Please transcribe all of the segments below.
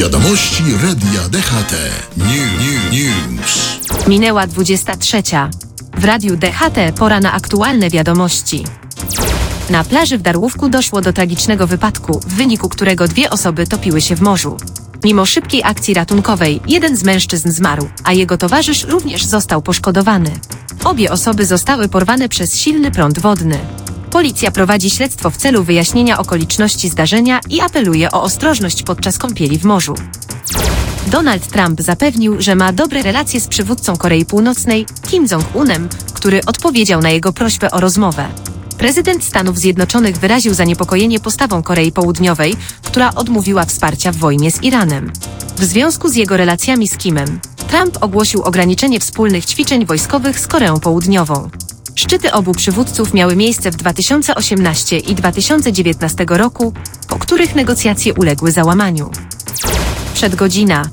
Wiadomości Radia DHT. News. Minęła 23. W Radiu DHT pora na aktualne wiadomości. Na plaży w Darłówku doszło do tragicznego wypadku, w wyniku którego 2 osoby topiły się w morzu. Mimo szybkiej akcji ratunkowej, jeden z mężczyzn zmarł, a jego towarzysz również został poszkodowany. Obie osoby zostały porwane przez silny prąd wodny. Policja prowadzi śledztwo w celu wyjaśnienia okoliczności zdarzenia i apeluje o ostrożność podczas kąpieli w morzu. Donald Trump zapewnił, że ma dobre relacje z przywódcą Korei Północnej, Kim Jong-unem, który odpowiedział na jego prośbę o rozmowę. Prezydent Stanów Zjednoczonych wyraził zaniepokojenie postawą Korei Południowej, która odmówiła wsparcia w wojnie z Iranem. W związku z jego relacjami z Kimem, Trump ogłosił ograniczenie wspólnych ćwiczeń wojskowych z Koreą Południową. Szczyty obu przywódców miały miejsce w 2018 i 2019 roku, po których negocjacje uległy załamaniu. Przed godzina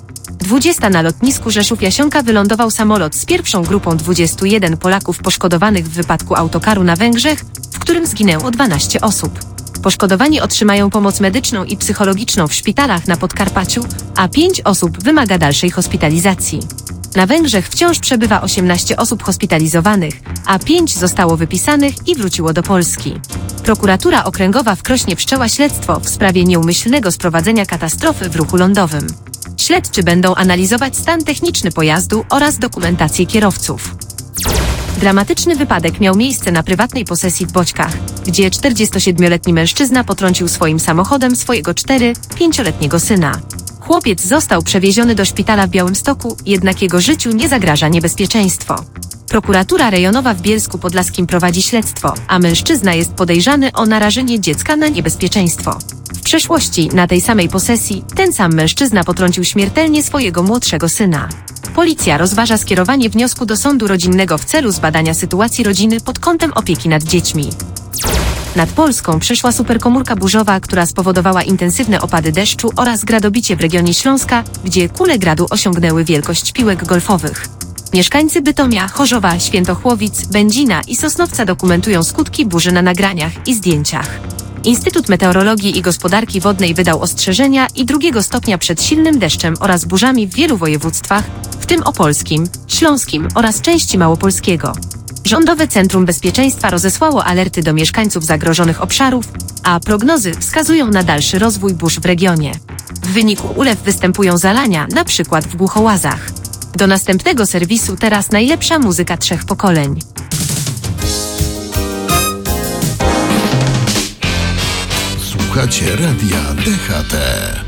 20 na lotnisku Rzeszów-Jasionka wylądował samolot z pierwszą grupą 21 Polaków poszkodowanych w wypadku autokaru na Węgrzech, w którym zginęło 12 osób. Poszkodowani otrzymają pomoc medyczną i psychologiczną w szpitalach na Podkarpaciu, a 5 osób wymaga dalszej hospitalizacji. Na Węgrzech wciąż przebywa 18 osób hospitalizowanych, a 5 zostało wypisanych i wróciło do Polski. Prokuratura Okręgowa w Krośnie wszczęła śledztwo w sprawie nieumyślnego sprowadzenia katastrofy w ruchu lądowym. Śledczy będą analizować stan techniczny pojazdu oraz dokumentację kierowców. Dramatyczny wypadek miał miejsce na prywatnej posesji w Boćkach, gdzie 47-letni mężczyzna potrącił swoim samochodem swojego 5-letniego syna. Chłopiec został przewieziony do szpitala w Białymstoku, jednak jego życiu nie zagraża niebezpieczeństwo. Prokuratura rejonowa w Bielsku Podlaskim prowadzi śledztwo, a mężczyzna jest podejrzany o narażenie dziecka na niebezpieczeństwo. W przeszłości, na tej samej posesji, ten sam mężczyzna potrącił śmiertelnie swojego młodszego syna. Policja rozważa skierowanie wniosku do sądu rodzinnego w celu zbadania sytuacji rodziny pod kątem opieki nad dziećmi. Nad Polską przeszła superkomórka burzowa, która spowodowała intensywne opady deszczu oraz gradobicie w regionie Śląska, gdzie kule gradu osiągnęły wielkość piłek golfowych. Mieszkańcy Bytomia, Chorzowa, Świętochłowic, Będzina i Sosnowca dokumentują skutki burzy na nagraniach i zdjęciach. Instytut Meteorologii i Gospodarki Wodnej wydał ostrzeżenia i 2 stopnia przed silnym deszczem oraz burzami w wielu województwach, w tym opolskim, śląskim oraz części małopolskiego. Rządowe Centrum Bezpieczeństwa rozesłało alerty do mieszkańców zagrożonych obszarów, a prognozy wskazują na dalszy rozwój burz w regionie. W wyniku ulew występują zalania, np. w Głuchołazach. Do następnego serwisu teraz najlepsza muzyka 3 pokoleń. Słuchacie Radia DHT.